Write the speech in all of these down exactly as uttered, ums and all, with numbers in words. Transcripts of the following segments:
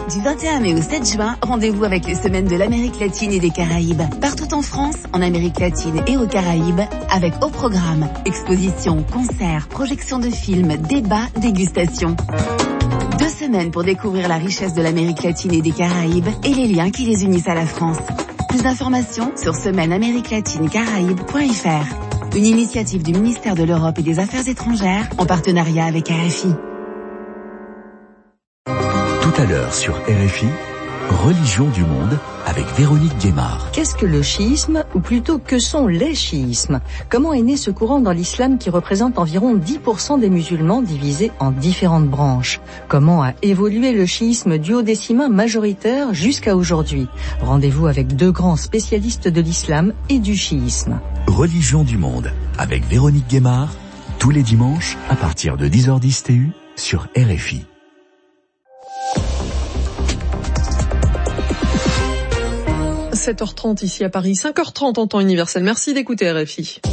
Du vingt et un mai au sept juin, rendez-vous avec les semaines de l'Amérique latine et des Caraïbes. Partout en France, en Amérique latine et aux Caraïbes, avec au programme expositions, concerts, projections de films, débats, dégustations. Deux semaines pour découvrir la richesse de l'Amérique latine et des Caraïbes et les liens qui les unissent à la France. Plus d'informations sur semaine amérique latine caraïbes point f r. Une initiative du ministère de l'Europe et des Affaires étrangères en partenariat avec R F I. Tout à l'heure sur R F I, Religion du monde avec Véronique Guémard. Qu'est-ce que le chiisme, ou plutôt que sont les chiismes? Comment est né ce courant dans l'islam qui représente environ dix pour cent des musulmans divisés en différentes branches? Comment a évolué le chiisme duodécimain majoritaire jusqu'à aujourd'hui? Rendez-vous avec deux grands spécialistes de l'islam et du chiisme. Religion du monde avec Véronique Guémard, tous les dimanches à partir de dix heures dix T U sur R F I. sept heures trente ici à Paris, cinq heures trente en temps universel. Merci d'écouter R F I.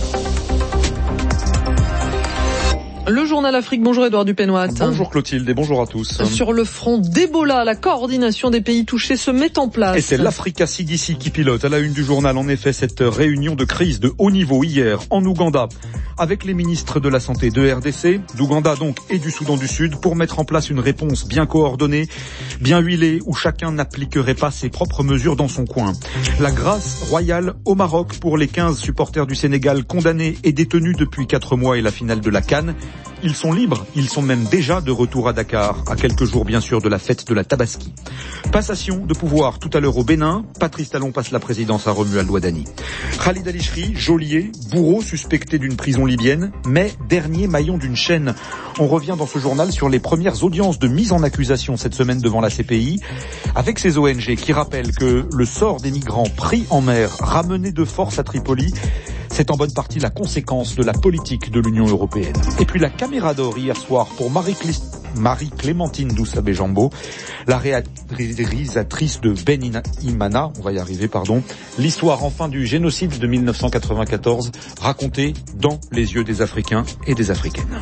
Le journal Afrique, bonjour Édouard Dupenoit. Bonjour Clotilde et bonjour à tous. Sur le front d'Ebola, la coordination des pays touchés se met en place. Et c'est l'Africa C D C qui pilote à la une du journal, en effet, cette réunion de crise de haut niveau hier en Ouganda, avec les ministres de la Santé de R D C, d'Ouganda donc et du Soudan du Sud, pour mettre en place une réponse bien coordonnée, bien huilée, où chacun n'appliquerait pas ses propres mesures dans son coin. La grâce royale au Maroc pour les quinze supporters du Sénégal condamnés et détenus depuis quatre mois et la finale de la CAN. Ils sont libres, ils sont même déjà de retour à Dakar, à quelques jours bien sûr de la fête de la Tabaski. Passation de pouvoir tout à l'heure au Bénin, Patrice Talon passe la présidence à Romuald Ouadani. Khalid Al-Ishri, geôlier, bourreau suspecté d'une prison libyenne, mais dernier maillon d'une chaîne. On revient dans ce journal sur les premières audiences de mise en accusation cette semaine devant la C P I, avec ces O N G qui rappellent que le sort des migrants pris en mer, ramenés de force à Tripoli, c'est en bonne partie la conséquence de la politique de l'Union européenne. Et puis la caméra d'or hier soir pour Marie-Clémentine Doussabé-Jambo, la réalisatrice de Ben Imana, on va y arriver, pardon, l'histoire enfin du génocide de mille neuf cent quatre-vingt-quatorze, racontée dans les yeux des Africains et des Africaines.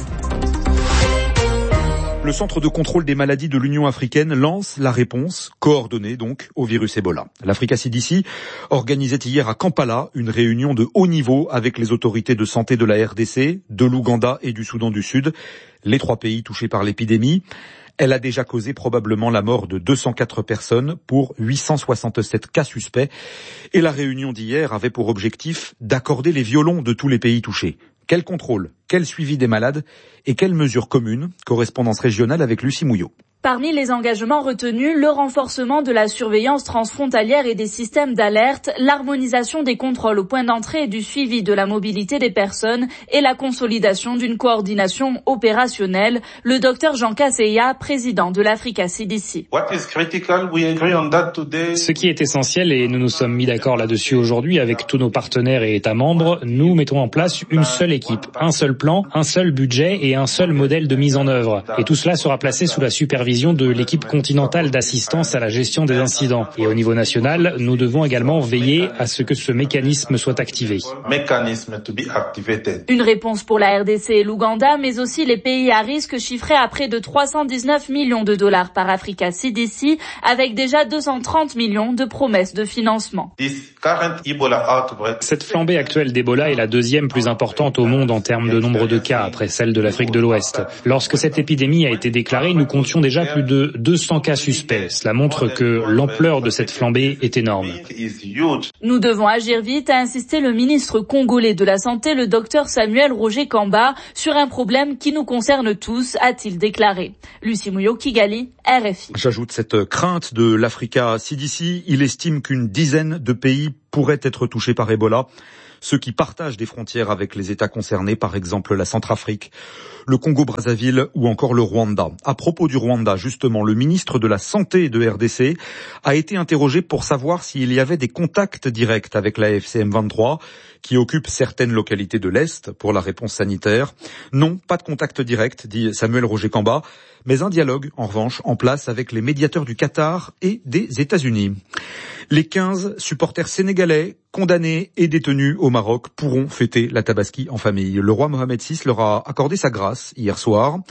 Le Centre de contrôle des maladies de l'Union africaine lance la réponse, coordonnée donc, au virus Ebola. L'Africa C D C organisait hier à Kampala une réunion de haut niveau avec les autorités de santé de la R D C, de l'Ouganda et du Soudan du Sud, les trois pays touchés par l'épidémie. Elle a déjà causé probablement la mort de deux cent quatre personnes pour huit cent soixante-sept cas suspects. Et la réunion d'hier avait pour objectif d'accorder les violons de tous les pays touchés. Quel contrôle, quel suivi des malades et quelles mesures communes? Correspondance régionale avec Lucie Mouillot. Parmi les engagements retenus, le renforcement de la surveillance transfrontalière et des systèmes d'alerte, l'harmonisation des contrôles au point d'entrée et du suivi de la mobilité des personnes et la consolidation d'une coordination opérationnelle. Le docteur Jean Kasseya, président de l'Africa C D C. Ce qui est essentiel, et nous nous sommes mis d'accord là-dessus aujourd'hui avec tous nos partenaires et États membres, nous mettons en place une seule équipe, un seul plan, un seul budget et un seul modèle de mise en œuvre. Et tout cela sera placé sous la supervision de l'équipe continentale d'assistance à la gestion des incidents. Et au niveau national, nous devons également veiller à ce que ce mécanisme soit activé. Une réponse pour la R D C et l'Ouganda, mais aussi les pays à risque chiffrés à près de trois cent dix-neuf millions de dollars par Africa C D C, avec déjà deux cent trente millions de promesses de financement. Cette flambée actuelle d'Ebola est la deuxième plus importante au monde en termes de nombre de cas, après celle de l'Afrique de l'Ouest. Lorsque cette épidémie a été déclarée, nous comptions déjà plus de deux cents cas suspects. Cela montre que l'ampleur de cette flambée est énorme. Nous devons agir vite, a insisté le ministre congolais de la Santé, le docteur Samuel Roger Kamba, sur un problème qui nous concerne tous, a-t-il déclaré. Lucie Mouillot, Kigali, R F I. J'ajoute cette crainte de l'Africa C D C. Il estime qu'une dizaine de pays pourraient être touchés par Ebola. Ceux qui partagent des frontières avec les États concernés, par exemple la Centrafrique, le Congo-Brazzaville ou encore le Rwanda. À propos du Rwanda, justement, le ministre de la Santé de R D C a été interrogé pour savoir s'il y avait des contacts directs avec la F C M vingt-trois, qui occupe certaines localités de l'Est pour la réponse sanitaire. Non, pas de contact direct, dit Samuel Roger Kamba, mais un dialogue, en revanche, en place avec les médiateurs du Qatar et des États-Unis. Les quinze supporters sénégalais condamnés et détenus au Maroc pourront fêter la Tabaski en famille. Le roi Mohamed six leur a accordé sa grâce hier soir.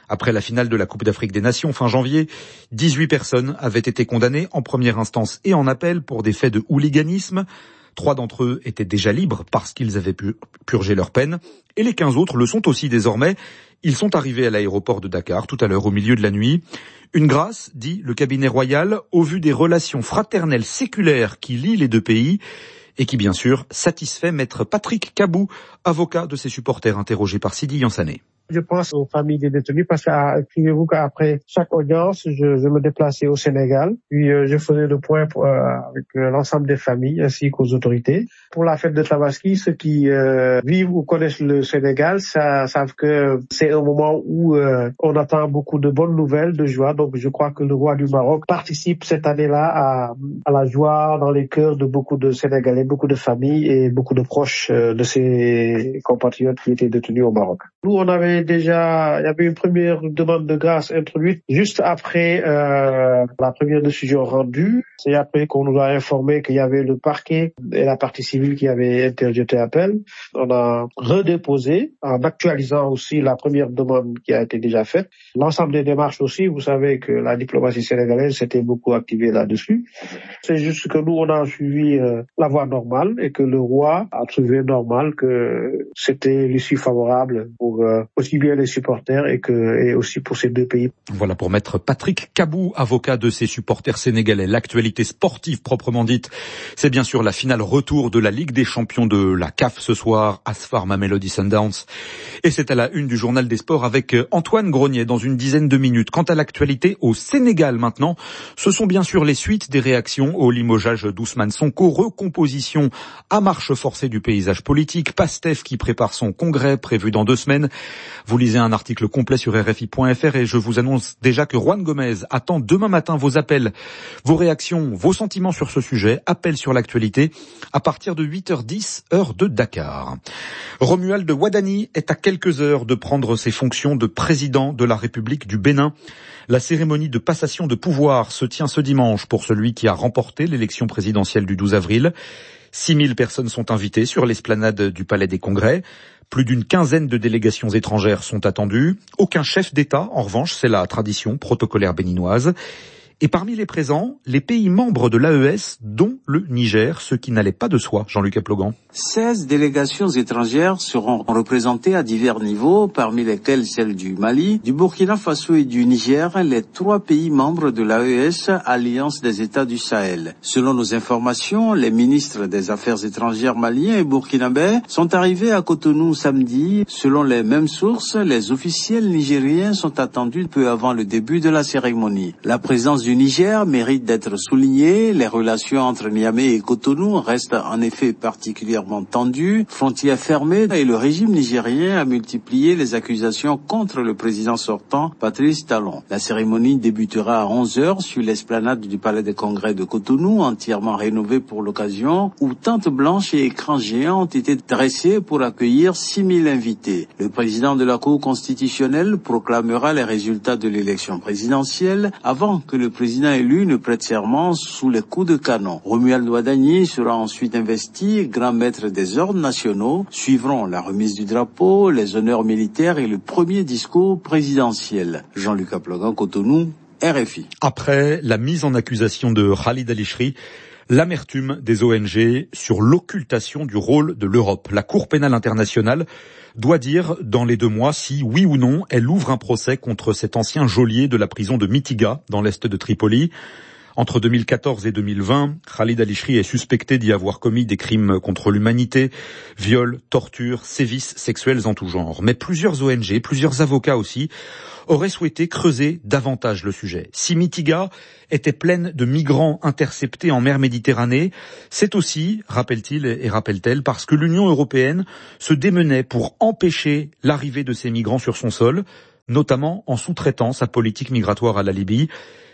Après la finale de la Coupe d'Afrique des Nations fin janvier, dix-huit personnes avaient été condamnées en première instance et en appel pour des faits de hooliganisme. Trois d'entre eux étaient déjà libres parce qu'ils avaient pu purger leur peine. Et les quinze autres le sont aussi désormais. Ils sont arrivés à l'aéroport de Dakar tout à l'heure au milieu de la nuit. Une grâce, dit le cabinet royal, au vu des relations fraternelles séculaires qui lient les deux pays et qui, bien sûr, satisfait maître Patrick Kabou, avocat de ses supporters interrogés par Sidi Yansané. Je pense aux familles des détenus parce que, figurez-vous qu'après chaque audience, je, je me déplaçais au Sénégal, puis euh, je faisais le point pour, euh, avec euh, l'ensemble des familles ainsi qu'aux autorités. Pour la fête de Tabaski, ceux qui euh, vivent ou connaissent le Sénégal ça, savent que c'est un moment où euh, on attend beaucoup de bonnes nouvelles, de joie. Donc je crois que le roi du Maroc participe cette année-là à, à la joie dans les cœurs de beaucoup de Sénégalais, beaucoup de familles et beaucoup de proches euh, de ses compatriotes qui étaient détenus au Maroc. Nous, on avait déjà, il y avait une première demande de grâce introduite juste après euh, la première décision rendue. C'est après qu'on nous a informé qu'il y avait le parquet et la partie civile qui avaient interjeté appel. On a redéposé en actualisant aussi la première demande qui a été déjà faite. L'ensemble des démarches aussi, vous savez que la diplomatie sénégalaise s'était beaucoup activée là-dessus. C'est juste que nous, on a suivi euh, la voie normale et que le roi a trouvé normal que c'était l'issue favorable pour euh, aussi bien les supporters et que et aussi pour ces deux pays. Voilà pour maître Patrick Kabou, avocat de ces supporters sénégalais. L'actualité sportive proprement dite, c'est bien sûr la finale retour de la Ligue des champions de la C A F ce soir, Asfar Mamelodi Sundowns. Et c'est à la une du journal des sports avec Antoine Grenier dans une dizaine de minutes. Quant à l'actualité au Sénégal maintenant, ce sont bien sûr les suites des réactions au limogeage d'Ousmane Sonko, recomposition à marche forcée du paysage politique, PASTEF qui prépare son congrès prévu dans deux semaines. Vous lisez un article complet sur R F I point F R et je vous annonce déjà que Juan Gomez attend demain matin vos appels, vos réactions, vos sentiments sur ce sujet. Appel sur l'actualité à partir de huit heures dix, heure de Dakar. Romuald Wadani est à quelques heures de prendre ses fonctions de président de la République du Bénin. La cérémonie de passation de pouvoir se tient ce dimanche pour celui qui a remporté l'élection présidentielle du douze avril. six mille personnes sont invitées sur l'esplanade du Palais des Congrès. Plus d'une quinzaine de délégations étrangères sont attendues. Aucun chef d'État, en revanche, c'est la tradition protocolaire béninoise. Et parmi les présents, les pays membres de l'A E S, dont le Niger, ce qui n'allait pas de soi, Jean-Luc Aplogan. seize délégations étrangères seront représentées à divers niveaux, parmi lesquelles celles du Mali, du Burkina Faso et du Niger, les trois pays membres de l'A E S, Alliance des États du Sahel. Selon nos informations, les ministres des Affaires étrangères maliens et burkinabés sont arrivés à Cotonou samedi. Selon les mêmes sources, les officiels nigériens sont attendus peu avant le début de la cérémonie. La présence du Niger mérite d'être soulignée. Les relations entre Niamey et Cotonou restent en effet particulièrement tendues. Frontières fermées et le régime nigérien a multiplié les accusations contre le président sortant, Patrice Talon. La cérémonie débutera à onze heures sur l'esplanade du Palais des Congrès de Cotonou, entièrement rénovée pour l'occasion, où tentes blanches et écrans géants ont été dressés pour accueillir six mille invités. Le président de la Cour constitutionnelle proclamera les résultats de l'élection présidentielle avant que le président élu ne prête serment sous les coups de canon. Romuald Wadani sera ensuite investi grand maître des ordres nationaux. Suivront la remise du drapeau, les honneurs militaires et le premier discours présidentiel. Jean-Luc Aplogan, Cotonou, R F I. Après la mise en accusation de Khalid Al-Ishri, l'amertume des O N G sur l'occultation du rôle de l'Europe. La Cour pénale internationale doit dire dans les deux mois si, oui ou non, elle ouvre un procès contre cet ancien geôlier de la prison de Mitiga, dans l'est de Tripoli. Entre deux mille quatorze et deux mille vingt, Khalid Al-Ishri est suspecté d'y avoir commis des crimes contre l'humanité, viols, tortures, sévices sexuels en tout genre. Mais plusieurs O N G, plusieurs avocats aussi, auraient souhaité creuser davantage le sujet. Si Mitiga était pleine de migrants interceptés en mer Méditerranée, c'est aussi, rappelle-t-il et rappelle-t-elle, parce que l'Union européenne se démenait pour empêcher l'arrivée de ces migrants sur son sol, notamment en sous-traitant sa politique migratoire à la Libye.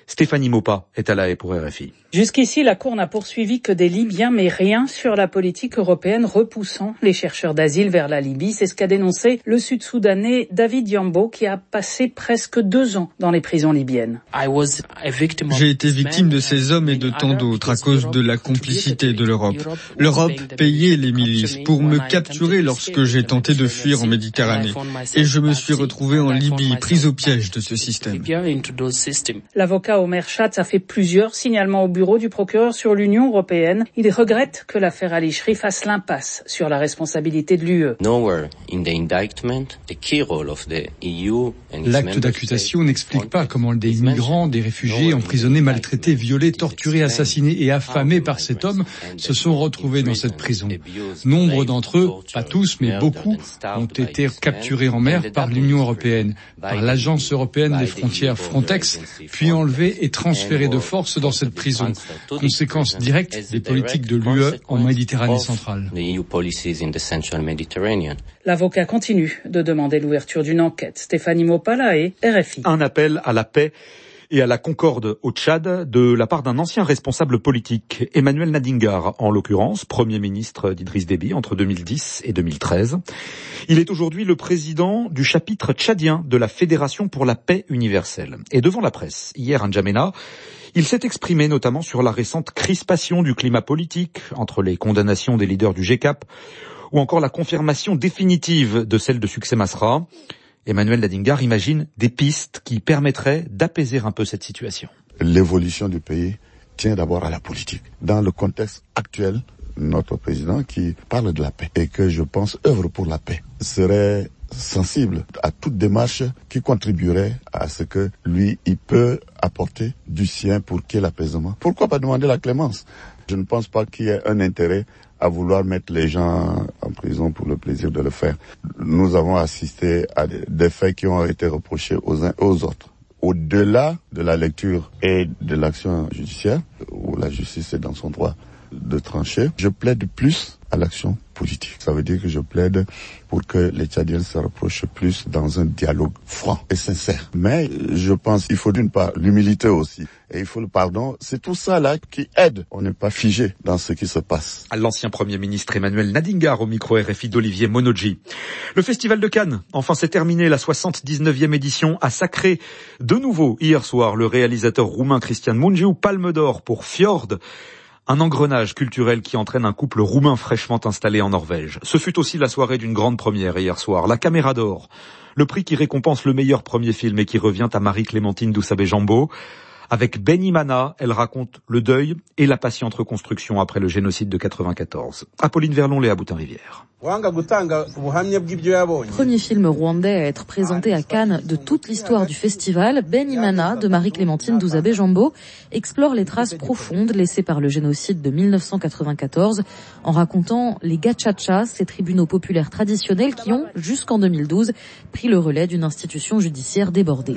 Stéphanie Maupas est à La Haye pour R F I. Jusqu'ici, la Cour n'a poursuivi que des Libyens, mais rien sur la politique européenne repoussant les chercheurs d'asile vers la Libye. C'est ce qu'a dénoncé le Sud-Soudanais David Yambo, qui a passé presque deux ans dans les prisons libyennes. J'ai été victime de ces hommes et de tant d'autres à cause de la complicité de l'Europe. L'Europe payait les milices pour me capturer lorsque j'ai tenté de fuir en Méditerranée. Et je me suis retrouvé en Libye, pris au piège de ce système. L'avocat Omer Schatz a fait plusieurs signalements au bureau du procureur sur l'Union européenne. Il regrette que l'affaire Ali Shri fasse l'impasse sur la responsabilité de l'U E. L'acte d'accusation n'explique pas comment des migrants, des réfugiés, emprisonnés, maltraités, violés, torturés, assassinés et affamés par cet homme se sont retrouvés dans cette prison. Nombre d'entre eux, pas tous mais beaucoup, ont été capturés en mer par l'Union européenne, par l'Agence européenne des frontières Frontex, puis enlevés et transférés de force dans cette prison. Conséquence directe des politiques de l'U E en Méditerranée centrale. L'avocat continue de demander l'ouverture d'une enquête. Stéphanie Maupas, La Haye, R F I. Un appel à la paix et à la concorde au Tchad de la part d'un ancien responsable politique, Emmanuel Nadingar, en l'occurrence, Premier ministre d'Idriss Déby entre deux mille dix et deux mille treize. Il est aujourd'hui le président du chapitre tchadien de la Fédération pour la paix universelle. Et devant la presse, hier à N'Djamena, il s'est exprimé notamment sur la récente crispation du climat politique entre les condamnations des leaders du G C A P ou encore la confirmation définitive de celle de Succès Masra. Emmanuel Nadingar imagine des pistes qui permettraient d'apaiser un peu cette situation. L'évolution du pays tient d'abord à la politique. Dans le contexte actuel, notre président qui parle de la paix et que je pense œuvre pour la paix serait sensible à toute démarche qui contribuerait à ce que lui, il peut apporter du sien pour qu'il y ait l'apaisement. Pourquoi pas demander la clémence? Je ne pense pas qu'il y ait un intérêt à vouloir mettre les gens en prison pour le plaisir de le faire. Nous avons assisté à des faits qui ont été reprochés aux uns et aux autres. Au-delà de la lecture et de l'action judiciaire, où la justice est dans son droit de trancher, je plaide plus à l'action politique. Ça veut dire que je plaide pour que les Tchadiens se rapprochent plus dans un dialogue franc et sincère. Mais je pense qu'il faut d'une part l'humilité aussi. Et il faut le pardon. C'est tout ça là qui aide. On n'est pas figé dans ce qui se passe. À l'ancien Premier ministre Emmanuel Nadingar au micro R F I d'Olivier Monodji. Le Festival de Cannes, enfin c'est terminé. La soixante-dix-neuvième édition a sacré de nouveau hier soir le réalisateur roumain Cristian Mungiu, Palme d'Or pour Fjord. Un engrenage culturel qui entraîne un couple roumain fraîchement installé en Norvège. Ce fut aussi la soirée d'une grande première hier soir, la Caméra d'Or. Le prix qui récompense le meilleur premier film et qui revient à Marie-Clémentine Doussabé-Jambo. Avec Benimana, elle raconte le deuil et la patiente reconstruction après le génocide de quatre-vingt-quatorze. Apolline Verlon, Léa Boutin-Rivière. Premier film rwandais à être présenté à Cannes de toute l'histoire du festival, Benimana de Marie-Clémentine Doussabé-Jambo explore les traces profondes laissées par le génocide de mille neuf cent quatre-vingt-quatorze en racontant les gachachas, ces tribunaux populaires traditionnels qui ont, jusqu'en deux mille douze, pris le relais d'une institution judiciaire débordée.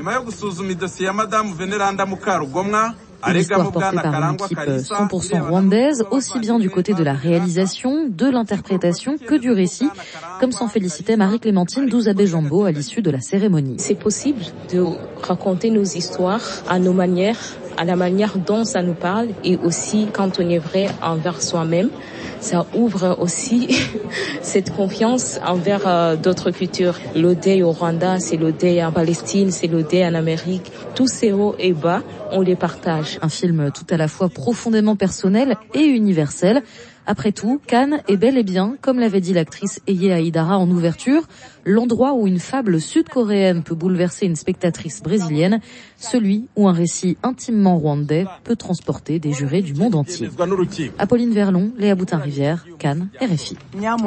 Une histoire portée par une équipe cent pour cent rwandaise, aussi bien du côté de la réalisation, de l'interprétation que du récit, comme s'en félicitait Marie-Clémentine Doussabé-Jambo à l'issue de la cérémonie. C'est possible de raconter nos histoires à nos manières, à la manière dont ça nous parle, et aussi quand on est vrai envers soi-même. Ça ouvre aussi cette confiance envers euh, d'autres cultures. Le deuil au Rwanda, c'est le deuil en Palestine, c'est le deuil en Amérique. Tous ces hauts et bas, on les partage. Un film tout à la fois profondément personnel et universel. Après tout, Cannes est bel et bien, comme l'avait dit l'actrice Eye Aïdara en ouverture, l'endroit où une fable sud-coréenne peut bouleverser une spectatrice brésilienne, celui où un récit intimement rwandais peut transporter des jurés du monde entier. Apolline Verlon, Léa Boutin-Rivière, Cannes, R F I.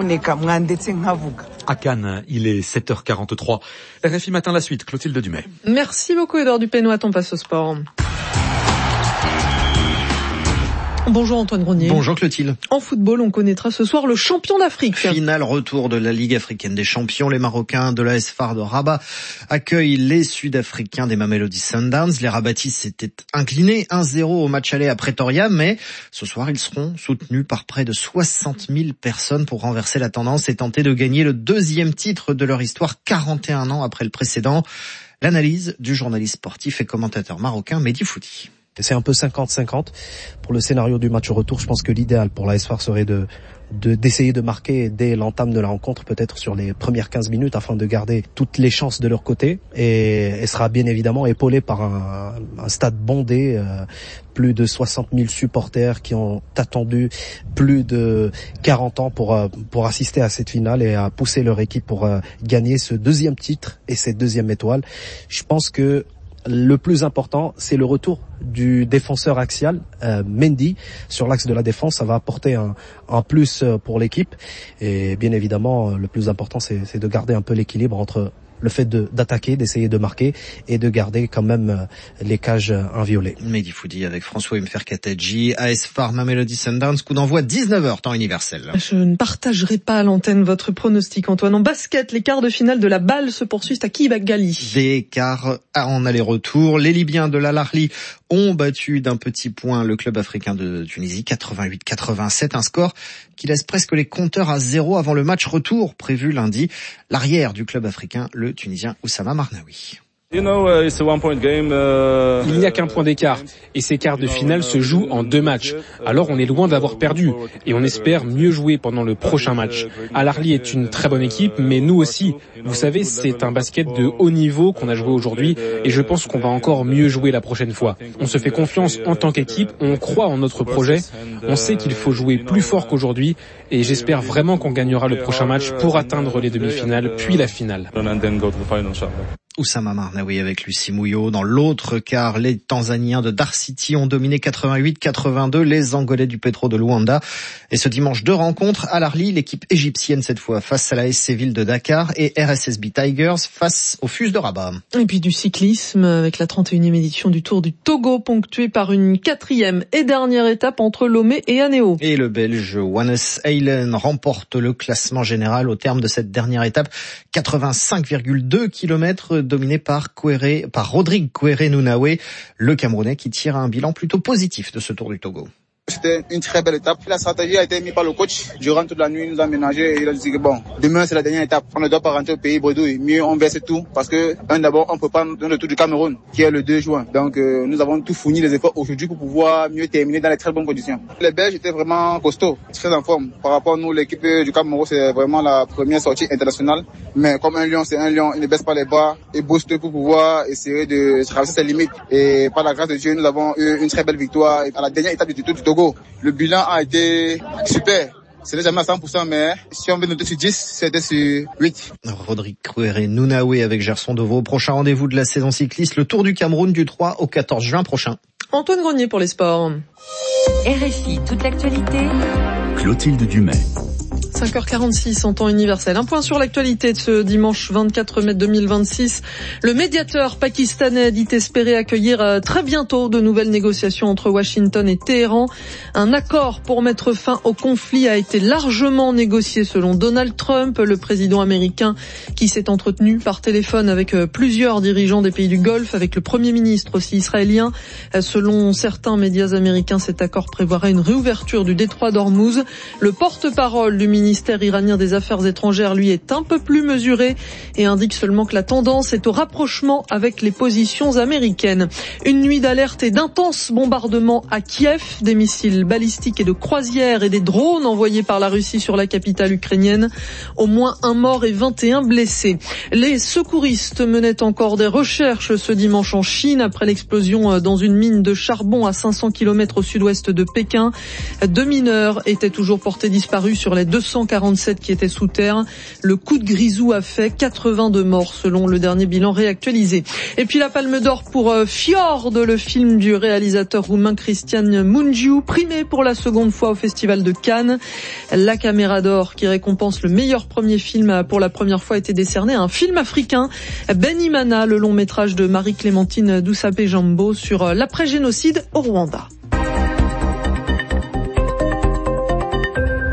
À Cannes, il est sept heures quarante-trois. R F I Matin, la suite, Clotilde Dumais. Merci beaucoup Edouard Dupénois, on passe au sport. Bonjour Antoine Grenier. Bonjour Clotilde. En football, on connaîtra ce soir le champion d'Afrique. Final retour de la Ligue africaine des champions. Les Marocains de l'A S F A R de Rabat accueillent les Sud-Africains des Mamelody Sundowns. Les Rabatis s'étaient inclinés un zéro au match aller à Pretoria, mais ce soir, ils seront soutenus par près de soixante mille personnes pour renverser la tendance et tenter de gagner le deuxième titre de leur histoire quarante et un ans après le précédent. L'analyse du journaliste sportif et commentateur marocain Mehdi Fouti. C'est un peu cinquante cinquante pour le scénario du match retour. Je pense que l'idéal pour l'A S F A R serait de de d'essayer de marquer dès l'entame de la rencontre, peut-être sur les premières quinze minutes, afin de garder toutes les chances de leur côté, et, et sera bien évidemment épaulé par un, un stade bondé, euh, plus de soixante mille supporters qui ont attendu plus de quarante ans pour euh, pour assister à cette finale et à pousser leur équipe pour euh, gagner ce deuxième titre et cette deuxième étoile. Je pense que le plus important, c'est le retour du défenseur axial, euh, Mendy, sur l'axe de la défense. Ça va apporter un, un plus pour l'équipe. Et bien évidemment, le plus important, c'est, c'est de garder un peu l'équilibre entre le fait de, d'attaquer, d'essayer de marquer et de garder quand même les cages inviolées. Mehdi Fouti avec François Mferkatadji, A S F A R Mamelody Sundowns, coup d'envoi dix-neuf heures, temps universel. Je ne partagerai pas à l'antenne votre pronostic, Antoine. En basket, les quarts de finale de la balle se poursuivent à Kibak-Gali. Des quarts en aller-retour. Les Libyens de l'Al Ahly ont battu d'un petit point le club africain de Tunisie, quatre-vingt-huit quatre-vingt-sept, un score qui laisse presque les compteurs à zéro avant le match retour prévu lundi. L'arrière du club africain, le Tunisien Oussama Marnaoui. Il n'y a qu'un point d'écart et ces quarts de finale se jouent en deux matchs. Alors on est loin d'avoir perdu et on espère mieux jouer pendant le prochain match. Al Ahly est une très bonne équipe, mais nous aussi. Vous savez, c'est un basket de haut niveau qu'on a joué aujourd'hui et je pense qu'on va encore mieux jouer la prochaine fois. On se fait confiance en tant qu'équipe, on croit en notre projet, on sait qu'il faut jouer plus fort qu'aujourd'hui et j'espère vraiment qu'on gagnera le prochain match pour atteindre les demi-finales puis la finale. Oussama Marnaoui avec Lucie Mouillot. Dans l'autre quart, les Tanzaniens de Dar City ont dominé quatre-vingt-huit quatre-vingt-deux les Angolais du Petro de Luanda. Et ce dimanche, deux rencontres. Al Ahly, l'équipe égyptienne cette fois, face à la S C Ville de Dakar, et R S S B Tigers face au Fus de Rabat. Et puis du cyclisme avec la trente et unième édition du Tour du Togo, ponctuée par une quatrième et dernière étape entre Lomé et Anéo. Et le Belge Wannes Eilen remporte le classement général au terme de cette dernière étape. quatre-vingt-cinq virgule deux kilomètres dominé par Kouéré, par Rodrigue Kouéré-Nounaoué, le Camerounais qui tire un bilan plutôt positif de ce Tour du Togo. C'était une très belle étape. La stratégie a été mise par le coach. Durant toute la nuit, il nous a ménagé et il a dit que bon, demain c'est la dernière étape. On ne doit pas rentrer au pays bredouille. Mieux on verse tout parce que, un d'abord, on prépare le Tour du Cameroun qui est le deux juin. Donc euh, nous avons tout fourni les efforts aujourd'hui pour pouvoir mieux terminer dans les très bonnes conditions. Les Belges étaient vraiment costauds, très en forme. Par rapport à nous, l'équipe du Cameroun, c'est vraiment la première sortie internationale. Mais comme un lion, c'est un lion, il ne baisse pas les bras, il booste pour pouvoir essayer de traverser ses limites. Et par la grâce de Dieu, nous avons eu une très belle victoire à la dernière étape du Tour du Togo. Le bilan a été super. C'était jamais à cent pour cent, mais si on veut noter sur dix, c'était sur huit. Rodrigue Kouéré-Nounaoué avec Gerson Deveau. Prochain rendez-vous de la saison cycliste, le Tour du Cameroun du trois au quatorze juin prochain. Antoine Grenier pour les sports. R F I, toute l'actualité. Clotilde Dumais. cinq heures quarante-six en temps universel. Un point sur l'actualité de ce dimanche vingt-quatre mai deux mille vingt-six. Le médiateur pakistanais dit espérer accueillir très bientôt de nouvelles négociations entre Washington et Téhéran. Un accord pour mettre fin au conflit a été largement négocié selon Donald Trump, le président américain qui s'est entretenu par téléphone avec plusieurs dirigeants des pays du Golfe, avec le premier ministre aussi israélien. Selon certains médias américains, cet accord prévoirait une réouverture du détroit d'Ormuz. Le porte-parole du ministre Le ministère iranien des Affaires étrangères, lui, est un peu plus mesuré et indique seulement que la tendance est au rapprochement avec les positions américaines. Une nuit d'alerte et d'intenses bombardements à Kiev, des missiles balistiques et de croisières et des drones envoyés par la Russie sur la capitale ukrainienne. Au moins un mort et vingt et un blessés. Les secouristes menaient encore des recherches ce dimanche en Chine après l'explosion dans une mine de charbon à cinq cents kilomètres au sud-ouest de Pékin. Deux mineurs étaient toujours portés disparus sur les deux cent quarante-sept qui étaient sous terre. Le coup de grisou a fait quatre-vingt-deux morts selon le dernier bilan réactualisé. Et puis la Palme d'Or pour Fjord, le film du réalisateur roumain Cristian Mungiu, primé pour la seconde fois au Festival de Cannes. La Caméra d'Or qui récompense le meilleur premier film pour la première fois a été décernée à un film africain, Benimana, le long métrage de Marie-Clémentine Doussapé-Jambo sur l'après-génocide au Rwanda.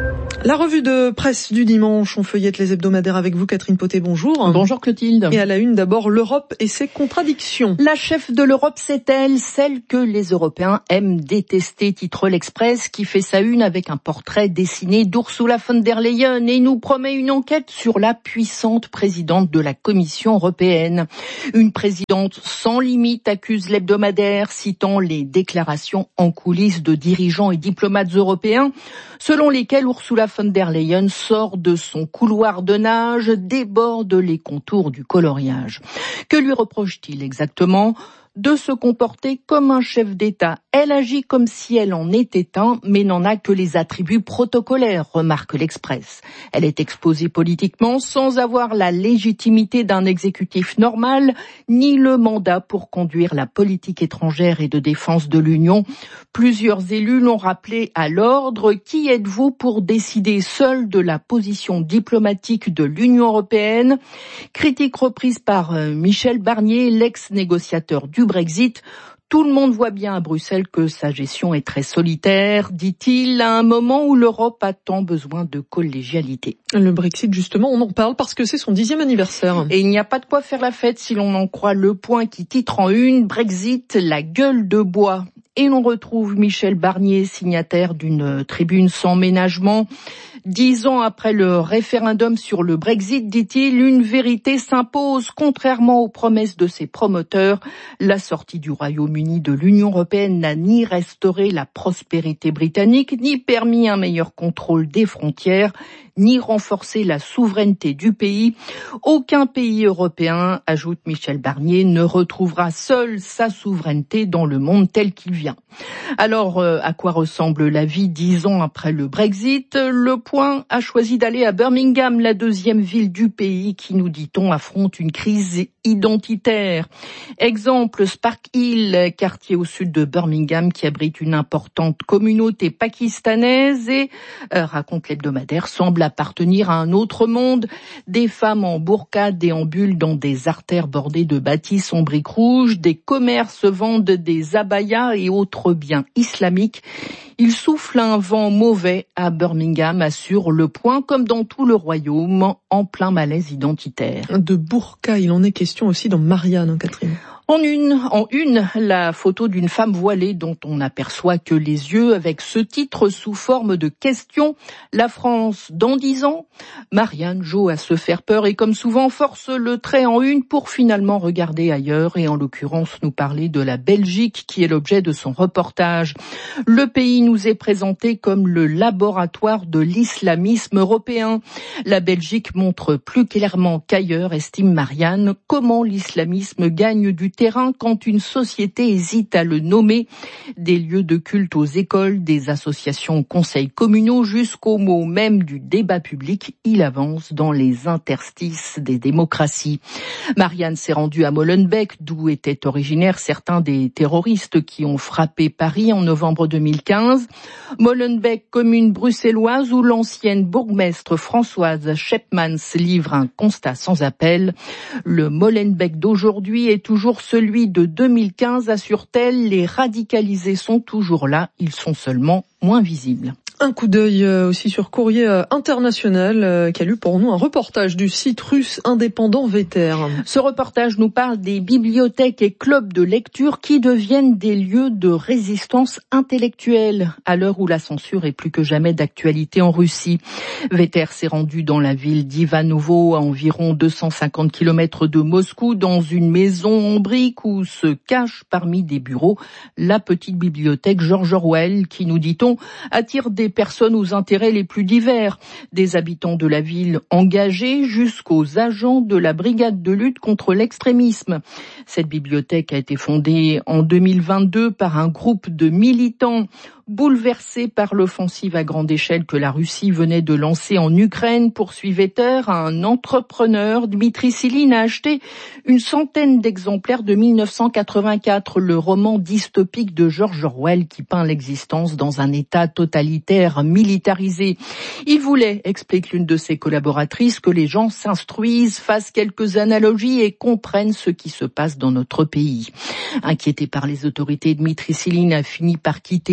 La revue de presse du dimanche, on feuillette les hebdomadaires avec vous, Catherine Potet, bonjour. Bonjour Clotilde. Et à la une d'abord, l'Europe et ses contradictions. La chef de l'Europe, c'est elle, celle que les Européens aiment détester, titre l'Express, qui fait sa une avec un portrait dessiné d'Ursula von der Leyen et nous promet une enquête sur la puissante présidente de la Commission européenne. Une présidente sans limite, accuse l'hebdomadaire, citant les déclarations en coulisses de dirigeants et diplomates européens, selon lesquels Ursula von der Leyen sort de son couloir de nage, déborde les contours du coloriage. Que lui reproche-t-il exactement ? De se comporter comme un chef d'État. Elle agit comme si elle en était un, mais n'en a que les attributs protocolaires, remarque l'Express. Elle est exposée politiquement sans avoir la légitimité d'un exécutif normal, ni le mandat pour conduire la politique étrangère et de défense de l'Union. Plusieurs élus l'ont rappelé à l'ordre. Qui êtes-vous pour décider seul de la position diplomatique de l'Union européenne ? Critique reprise par Michel Barnier, l'ex-négociateur du Brexit. Tout le monde voit bien à Bruxelles que sa gestion est très solitaire, dit-il, à un moment où l'Europe a tant besoin de collégialité. Le Brexit, justement, on en parle parce que c'est son dixième anniversaire. Et il n'y a pas de quoi faire la fête si l'on en croit Le Point qui titre en une « Brexit, la gueule de bois ». Et l'on retrouve Michel Barnier, signataire d'une tribune sans ménagement. Dix ans après le référendum sur le Brexit, dit-il, une vérité s'impose, contrairement aux promesses de ses promoteurs. La sortie du Royaume-Uni de l'Union européenne n'a ni restauré la prospérité britannique, ni permis un meilleur contrôle des frontières, ni renforcé la souveraineté du pays. Aucun pays européen, ajoute Michel Barnier, ne retrouvera seul sa souveraineté dans le monde tel qu'il vient. Alors, euh, à quoi ressemble la vie dix ans après le Brexit ? Le Point a choisi d'aller à Birmingham, la deuxième ville du pays qui, nous dit-on, affronte une crise identitaire. Exemple, Spark Hill, quartier au sud de Birmingham qui abrite une importante communauté pakistanaise et, euh, raconte l'hebdomadaire, semble appartenir à un autre monde. Des femmes en burqa déambulent dans des artères bordées de bâtisses en briques rouges, des commerces vendent des abayas et autres biens islamiques. Il souffle un vent mauvais à Birmingham, assure Le Point, comme dans tout le royaume, en plein malaise identitaire. De burqa, il en est question aussi dans Marianne, hein, Catherine. En une, en une, la photo d'une femme voilée dont on n'aperçoit que les yeux avec ce titre sous forme de question. La France dans dix ans. Marianne joue à se faire peur et comme souvent force le trait en une pour finalement regarder ailleurs et en l'occurrence nous parler de la Belgique qui est l'objet de son reportage. Le pays nous est présenté comme le laboratoire de l'islamisme européen. La Belgique montre plus clairement qu'ailleurs, estime Marianne, comment l'islamisme gagne du terrain quand une société hésite à le nommer. Des lieux de culte aux écoles, des associations aux conseils communaux jusqu'au mot même du débat public, il avance dans les interstices des démocraties. Marianne s'est rendue à Molenbeek, d'où étaient originaires certains des terroristes qui ont frappé Paris en novembre deux mille quinze. Molenbeek, commune bruxelloise où l'ancienne bourgmestre Françoise Schepmans livre un constat sans appel. Le Molenbeek d'aujourd'hui est toujours celui de deux mille quinze, assure-t-elle. Les radicalisés sont toujours là, ils sont seulement moins visibles. Un coup d'œil aussi sur Courrier International qui a lu pour nous un reportage du site russe indépendant Vetter. Ce reportage nous parle des bibliothèques et clubs de lecture qui deviennent des lieux de résistance intellectuelle à l'heure où la censure est plus que jamais d'actualité en Russie. Vetter s'est rendu dans la ville d'Ivanovo à environ deux cent cinquante kilomètres de Moscou dans une maison en briques où se cache parmi des bureaux la petite bibliothèque George Orwell qui, nous dit-on, attire des personnes aux intérêts les plus divers, des habitants de la ville engagés jusqu'aux agents de la brigade de lutte contre l'extrémisme. Cette bibliothèque a été fondée en deux mille vingt-deux par un groupe de militants bouleversé par l'offensive à grande échelle que la Russie venait de lancer en Ukraine, poursuit Vetter, un entrepreneur, Dmitri Siline, a acheté une centaine d'exemplaires de mille neuf cent quatre-vingt-quatre, le roman dystopique de George Orwell qui peint l'existence dans un État totalitaire militarisé. Il voulait, explique l'une de ses collaboratrices, que les gens s'instruisent, fassent quelques analogies et comprennent ce qui se passe dans notre pays. Inquiété par les autorités, Dmitri Siline a fini par quitter la Russie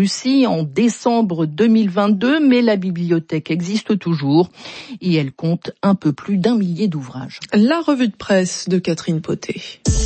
Russie en décembre deux mille vingt-deux, mais la bibliothèque existe toujours et elle compte un peu plus d'un millier d'ouvrages. La revue de presse de Catherine Poté.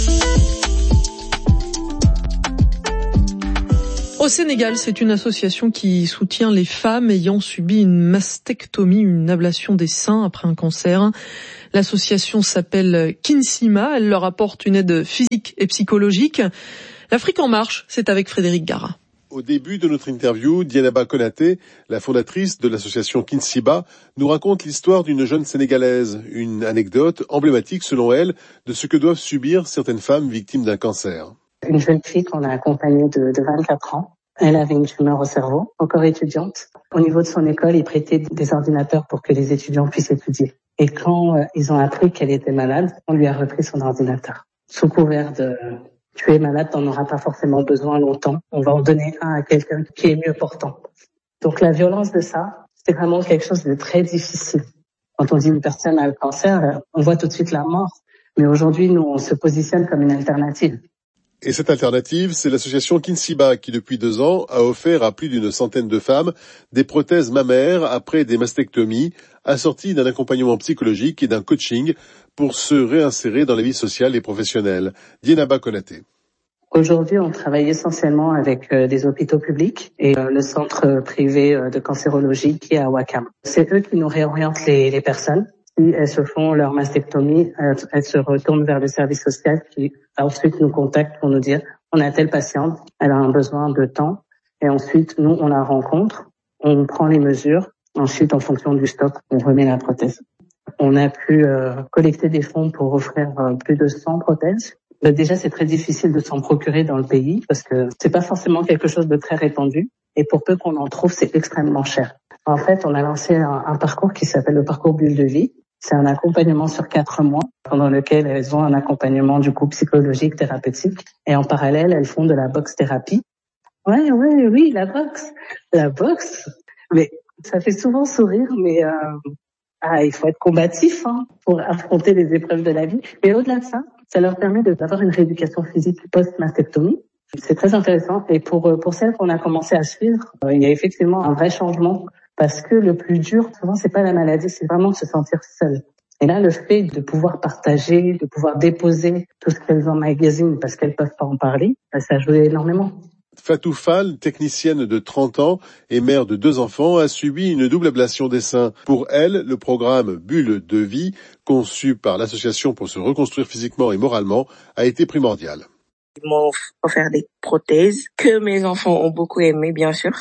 Au Sénégal, c'est une association qui soutient les femmes ayant subi une mastectomie, une ablation des seins après un cancer. L'association s'appelle Kinsima, elle leur apporte une aide physique et psychologique. L'Afrique en marche, c'est avec Frédéric Gara. Au début de notre interview, Dienaba Konaté, la fondatrice de l'association Kinsiba, nous raconte l'histoire d'une jeune Sénégalaise, une anecdote emblématique selon elle de ce que doivent subir certaines femmes victimes d'un cancer. Une jeune fille qu'on a accompagnée de, de vingt-quatre ans. Elle avait une tumeur au cerveau, encore étudiante. Au niveau de son école, ils prêtaient des ordinateurs pour que les étudiants puissent étudier. Et quand euh, ils ont appris qu'elle était malade, on lui a repris son ordinateur. Sous couvert de « tu es malade, t'en auras pas forcément besoin longtemps, on va en donner un à quelqu'un qui est mieux portant ». Donc la violence de ça, c'est vraiment quelque chose de très difficile. Quand on dit une personne a le cancer, on voit tout de suite la mort. Mais aujourd'hui, nous, on se positionne comme une alternative. Et cette alternative, c'est l'association Kinsiba qui, depuis deux ans, a offert à plus d'une centaine de femmes des prothèses mammaires après des mastectomies, assorties d'un accompagnement psychologique et d'un coaching pour se réinsérer dans la vie sociale et professionnelle. Dienaba Konaté. Aujourd'hui, on travaille essentiellement avec euh, des hôpitaux publics et euh, le centre privé euh, de cancérologie qui est à Ouakam. C'est eux qui nous réorientent les, les personnes. Si elles se font leur mastectomie, elles, elles se retournent vers le service social qui ensuite nous contacte pour nous dire on a telle patiente, elle a un besoin de temps et ensuite nous on la rencontre, on prend les mesures, ensuite en fonction du stock on remet la prothèse. On a pu euh, collecter des fonds pour offrir euh, plus de cent prothèses. Mais déjà c'est très difficile de s'en procurer dans le pays parce que c'est pas forcément quelque chose de très répandu et pour peu qu'on en trouve c'est extrêmement cher. En fait on a lancé un, un parcours qui s'appelle le parcours Bulle de Vie. C'est un accompagnement sur quatre mois pendant lequel elles ont un accompagnement du coup psychologique, thérapeutique et en parallèle elles font de la boxe thérapie. Ouais, ouais, oui, la boxe, la boxe. Mais ça fait souvent sourire, mais euh, ah, il faut être combatif hein, pour affronter les épreuves de la vie. Mais au-delà de ça, ça leur permet d'avoir une rééducation physique post-mastectomie. C'est très intéressant. Et pour pour celles qu'on a commencé à suivre, euh, il y a effectivement un vrai changement. Parce que le plus dur, souvent, c'est pas la maladie, c'est vraiment de se sentir seul. Et là, le fait de pouvoir partager, de pouvoir déposer tout ce qu'elles emmagasinent parce qu'elles peuvent pas en parler, ça joue énormément. Fatou Fall, technicienne de trente ans et mère de deux enfants, a subi une double ablation des seins. Pour elle, le programme Bulle de Vie, conçu par l'association pour se reconstruire physiquement et moralement, a été primordial. Ils m'ont offert des prothèses que mes enfants ont beaucoup aimé, bien sûr.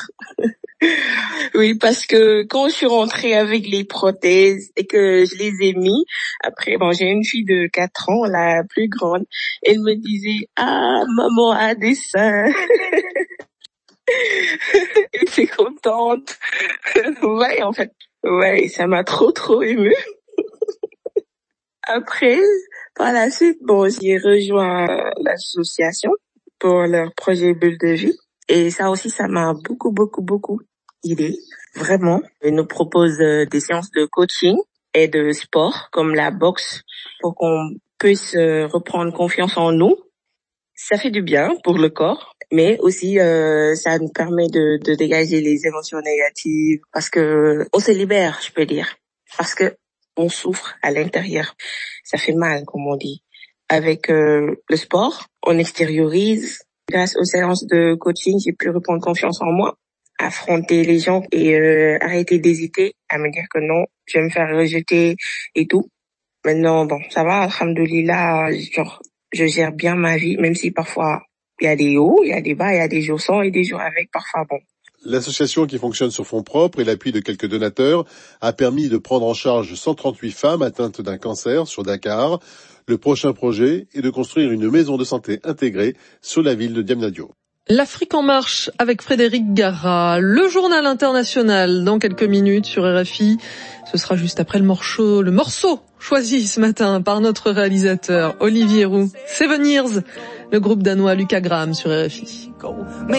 Oui, parce que quand je suis rentrée avec les prothèses et que je les ai mis, après, bon, j'ai une fille de quatre ans, la plus grande, elle me disait « Ah, maman a des seins !» Elle était contente. Ouais, en fait, ouais, ça m'a trop, trop émue. Après, par la suite, bon, j'ai rejoint l'association pour leur projet Bulle de Vie. Et ça aussi, ça m'a beaucoup, beaucoup, beaucoup aidé. Vraiment. Ils nous proposent des séances de coaching et de sport, comme la boxe, pour qu'on puisse reprendre confiance en nous. Ça fait du bien pour le corps, mais aussi euh, ça nous permet de, de dégager les émotions négatives, parce que on se libère, je peux dire, parce que on souffre à l'intérieur. Ça fait mal, comme on dit. Avec euh, le sport, on extériorise. Grâce aux séances de coaching, j'ai pu reprendre confiance en moi, affronter les gens et euh, arrêter d'hésiter à me dire que non, je vais me faire rejeter et tout. Maintenant, bon, ça va, alhamdoulilah, genre, je gère bien ma vie, même si parfois il y a des hauts, il y a des bas, il y a des jours sans et des jours avec, parfois bon. L'association, qui fonctionne sur fonds propres et l'appui de quelques donateurs, a permis de prendre en charge cent trente-huit femmes atteintes d'un cancer sur Dakar. Le prochain projet est de construire une maison de santé intégrée sur la ville de Diamniadio. L'Afrique en marche avec Frédéric Gara. Le journal international dans quelques minutes sur R F I. Ce sera juste après le morceau, le morceau choisi ce matin par notre réalisateur Olivier Roux. Seven Years, le groupe danois Lucas Graham sur R F I.